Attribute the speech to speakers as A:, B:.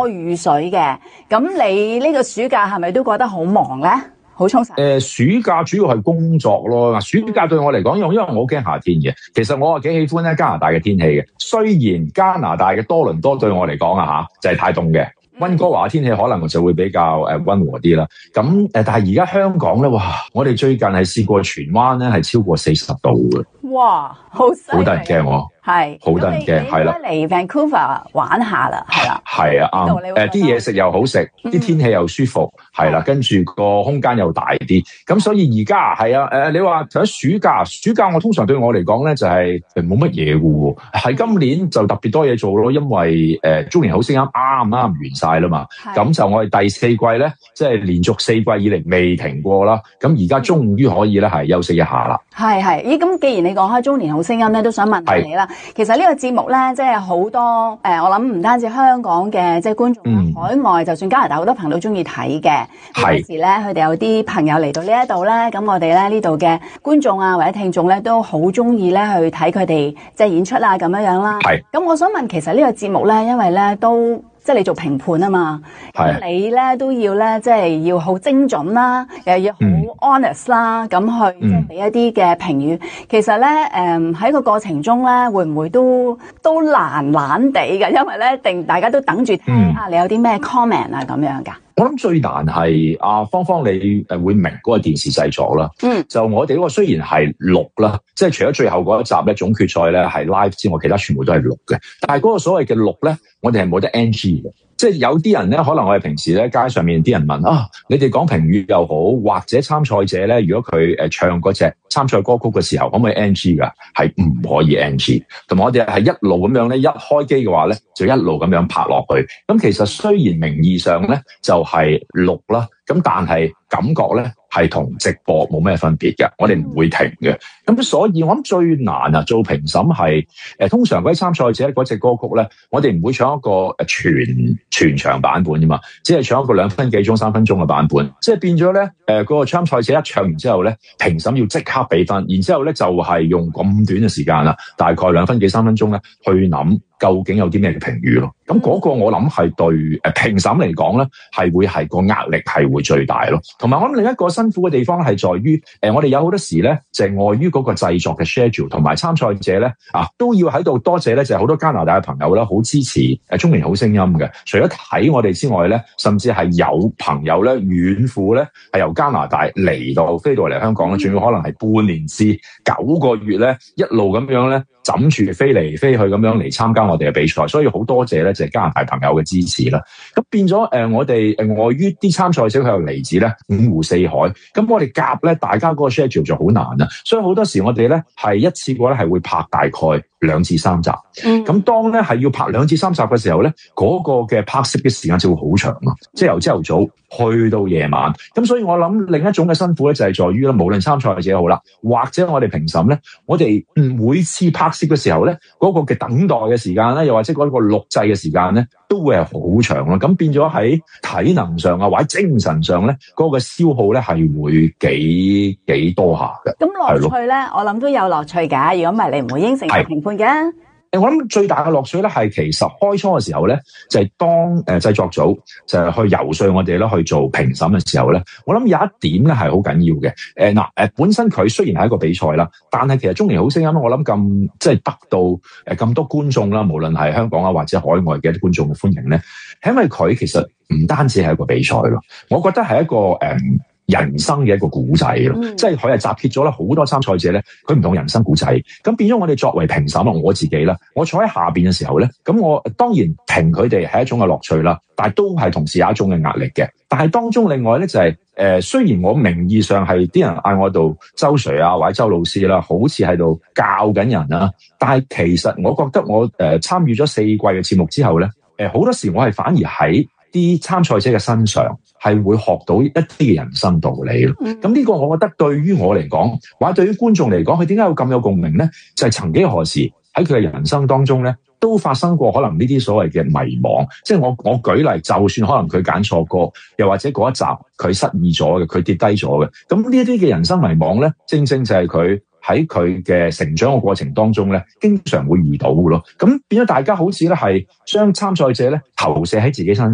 A: 多雨水嘅。咁你呢個暑假係咪都覺得好忙咧？好充實。
B: 暑假主要係工作咯。暑假對我嚟講，因為我好驚夏天嘅。其實我幾喜歡咧加拿大嘅天氣嘅。雖然加拿大嘅多倫多對我嚟講就係太凍嘅。溫哥華天氣可能就會比較溫和啲啦。咁但係而家香港咧，哇！我哋最近係試過荃灣咧係超過40度嘅。
A: 哇！好犀利，
B: 好得人驚喎。係，好得人驚，係啦。
A: 嚟 Vancouver 玩下啦，係啦。
B: 係啊，啱。啲嘢食又好食，啲天氣又舒服，係啦。跟住個空間又大啲，咁所以而家係啊，你話喺暑假我通常對我嚟講咧就係冇乜嘢嘅喎。係今年就特別多嘢做咯，因為中年好聲音啱完晒啦嘛。咁就我哋第4季咧，即係連續4季以嚟未停過啦。咁而家終於可以咧係休息一下啦。
A: 係。咦，咁既然你講開中年好聲音咧，都想問下你啦。其實呢個節目咧，即係好多我諗唔單止香港嘅即係觀眾，海外就算加拿大好多朋友都中意睇嘅。有時咧，佢哋有啲朋友嚟到呢一度咧，咁我哋咧呢度嘅觀眾啊或者聽眾咧都好中意咧去睇佢哋即係演出啊咁樣啦。咁我想問，其實呢個節目咧，因為咧都即係你做評判啊嘛，咁你咧都要咧即係要好精準啦，又要好 honest 啦，咁去即係俾一啲嘅評語。其實咧喺個過程中咧，會唔會都難地㗎？因為咧定大家都等住聽你有啲咩 comment 啊咁樣㗎。
B: 我諗最難係芳芳你會明嗰個電視製作啦。就我哋嗰個雖然係錄啦，即係除咗最後嗰一集咧總決賽咧係 live 之外，其他全部都係錄嘅。但係嗰個所謂嘅錄咧，我哋係冇得 NG 嘅。即係有啲人咧，可能我哋平時咧街上面啲人問你哋講評語又好，或者參賽者咧，如果佢唱嗰隻參賽歌曲嘅時候，可唔可以 NG 㗎？係唔可以 NG。同埋我哋係一路咁樣咧，一開機嘅話咧，就一路咁樣拍落去。咁其實雖然名義上咧就係錄啦，咁但係感覺咧係同直播冇咩分別嘅，我哋唔會停嘅。咁所以我諗最難做評審係通常嗰啲參賽者嗰隻歌曲咧，我哋唔會唱一個全場版本啫嘛，只係唱一個2分幾鐘、3分鐘嘅版本，即係變咗咧嗰個參賽者一唱完之後咧，評審要即刻俾分，然之後咧就係用咁短嘅時間啦，大概2分幾3分鐘咧去諗究竟有啲咩嘅評語咯。咁嗰個我諗係對評審嚟講咧，係會係個壓力係會最大咯。同埋我諗另一個辛苦嘅地方係在於我哋有好多時咧就係礙於嗰個製作嘅 schedule， 同埋參賽者咧都要喺度多謝咧，就係好多加拿大嘅朋友啦，好支持中年好聲音嘅。除咗睇我哋之外咧，甚至係有朋友咧遠赴咧係由加拿大飛到嚟香港咧，仲要可能係半年至9個月咧，一路咁樣咧枕住飛嚟飛去咁樣嚟參加我哋嘅比賽，所以好多謝咧就係加拿大朋友嘅支持啦。咁變咗我哋礙於啲參賽者佢又嚟自咧5湖4海，咁我哋夾咧大家嗰個 schedule 就好難啊，所以好多時我哋咧係一次過咧係會拍大概2至3集。咁當咧係要拍2至3集嘅時候咧，嗰個嘅拍攝嘅時間就會好長咯，即係由朝頭早去到夜晚。咁所以我諗另一種嘅辛苦咧就係在於咧，無論參賽者好啦，或者我哋評審咧，我哋每次拍攝嘅時候咧，嗰個嘅等待嘅時間咧，又或者嗰個錄製嘅時間咧，都會係好長咯。咁變咗喺體能上或者精神上咧，嗰個消耗咧係會幾多下嘅。
A: 咁樂趣咧，我諗都有樂趣㗎。如果唔係，你唔會應承做評判嘅。
B: 我諗最大嘅樂趣咧係其實開初嘅時候咧，就係當製作組就係去游說我哋咧去做評審嘅時候咧，我諗有一點咧係好緊要嘅。本身佢雖然係一個比賽啦，但係其實中年好聲音我諗咁即係得到咁多觀眾啦，無論係香港啊或者海外嘅一啲觀眾嘅歡迎咧，係因為佢其實唔單止係一個比賽咯，我覺得係一個人生嘅一個古仔咯，即係佢係集結咗咧好多參賽者咧，佢唔同人生古仔，咁變咗我哋作為評審啊，我自己啦，我坐喺下邊嘅時候咧，咁我當然評佢哋係一種嘅樂趣啦，但係都係同時有一種嘅壓力嘅。但係當中另外咧就係雖然我名義上係啲人嗌我度周 Sir 啊或者周老師啦，好似喺度教緊人啦，但係其實我覺得我參與咗4季嘅節目之後咧，好多時我係反而喺啲參賽者嘅身上係會學到一啲嘅人生道理咯。咁呢個我覺得對於我嚟講，或者對於觀眾嚟講，佢點解會咁有共鳴咧？就係曾幾何時喺佢嘅人生當中咧，都發生過可能呢啲所謂嘅迷惘。即係我舉例，就算可能佢揀錯歌，又或者嗰一集佢失意咗嘅，佢跌低咗嘅，咁呢一啲嘅人生迷惘咧，正正就係佢喺佢嘅成長嘅過程當中咧，經常會遇到嘅咯。咁變咗大家好似咧係將參賽者咧投射喺自己身上。